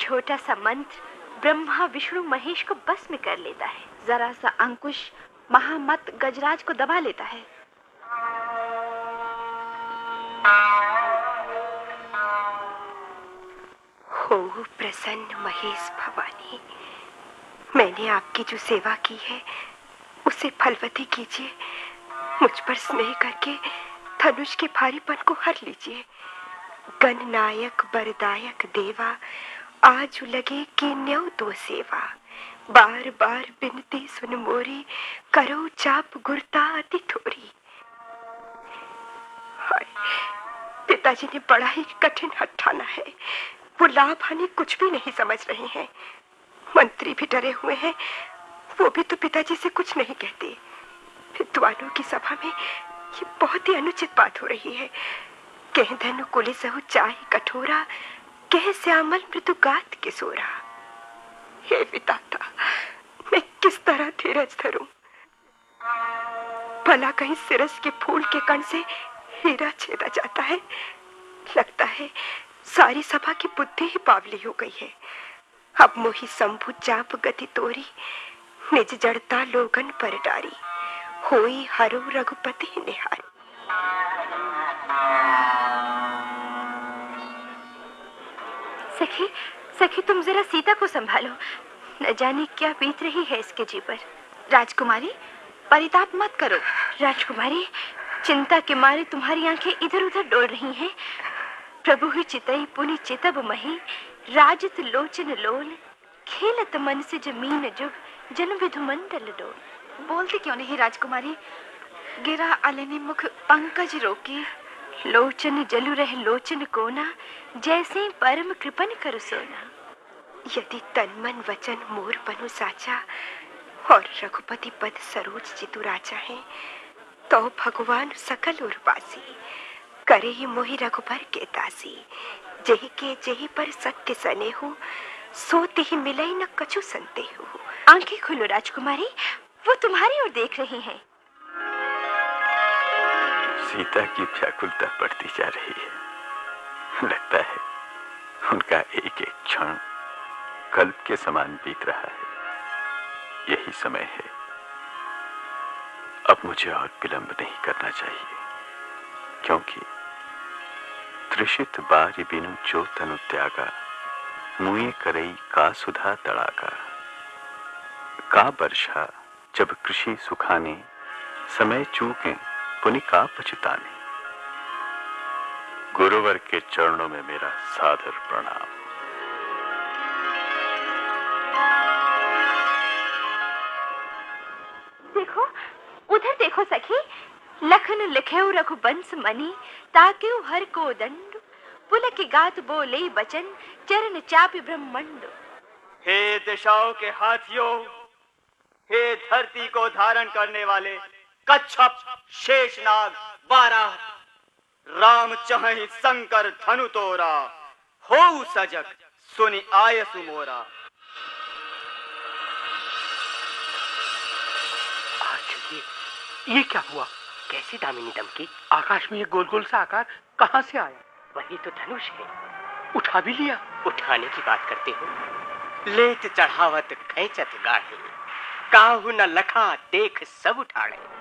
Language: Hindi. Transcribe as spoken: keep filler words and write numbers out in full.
छोटा सा मंत्र ब्रह्मा विष्णु महेश को बस में कर लेता है। जरा सा अंकुश महामत गजराज को दबा लेता है। हो प्रसन्न महेश भवानी, मैंने आपकी जो सेवा की है उसे फलवती कीजिए। मुझ पर स्नेह करके धनुष के भारीपन को हर लीजिए। गणनायक बरदायक देवा, आज लगे कि न्यौ दो सेवा। बार बार बिनती सुन मोरी, करो चाप गुरता अति थोरी। हाय, पिताजी ने बड़ा ही कठिन हठ ठाना है। वो लाभ हानि कुछ भी नहीं समझ रहे हैं। मंत्री भी डरे हुए हैं, वो भी तो पिताजी से कुछ नहीं कहते। विद्वानों की सभा में ये बहुत ही अनुचित बात हो रही है। कह धनु कुलिसहु चाहे कठोरा, कह श्यामल मृदु गात किशोरा। हे विधाता, मैं किस तरह धीरज धरूं? भला कहीं सिरस के फूल के कण से हीरा छेदा जाता है। लगता है सारी सभा की बुद्धि ही बावली हो गई है। अब मोहि संभु चाप गति तोरी, निज जड़ता लोगन पर डारी। होई हरो रघुपति निहारी। सखी, सखी तुम जरा सीता को संभालो, न जाने क्या बीत रही है इसके जी पर। राजकुमारी, परिताप मत करो। राजकुमारी, चिंता के मारे तुम्हारी आंखें इधर उधर डोल रही हैं। प्रभु ही चितई पुनि चितब मही, राजत लोचन लोल। खेलत मन से जमीन जुग, जन विधु मंडल डोल। बोलती क्यों नहीं राजकुमारी? गिरा अलिनी मुख पंकज रोकी। लोचन जलु रह लोचन कोना, जैसे परम कृपन कर सोना। यदि तन मन वचन मोर बनु साचा, और रघुपति पद सरोज जितु राजा है, तो भगवान सकल उर्वासी। करे ही मोहि रघुबर के दासी। जेहि के जेहि पर सत्य सने हो, सोते ही मिलई न कछु संते हो। आंखें खोलो राजकुमारी, वो तुम्हारी ओर देख रही हैं। सीता की व्याकुलता बढ़ती जा रही है। लगता है उनका एक एक क्षण कल्प के समान बीत रहा है। यही समय है, अब मुझे और विलंब नहीं करना चाहिए, क्योंकि त्रिषित बारी बिनु जो तनु त्यागा, मुए करई का सुधा तड़ाका। का वर्षा जब कृषि सुखाने, समय चूके पुनि का पछताने। गुरुवर के चरणों में मेरा सादर प्रणाम। देखो, उधर देखो सखी, लखन लिखेउ रघुबंश मणि, ताकेउ हर को दंड। पुलक गात बोले बचन, चरण चापि ब्रह्मंड। हे दिशाओं के हाथियों, हे धरती को धारण करने वाले कच्छप शेषनाग बारह, राम चाहि शंकर धनु तोरा, हो सजग सुनि आयसु मोरा। ये, ये क्या हुआ? कैसी दामिनी दमकी? आकाश में ये गोल गोल सा आकार कहां से आया? वही तो धनुष है। उठा भी लिया? उठाने की बात करते हो? लेत चढ़ावत खैचत गाढ़े, काहू न लखा देख सब उठाड़े।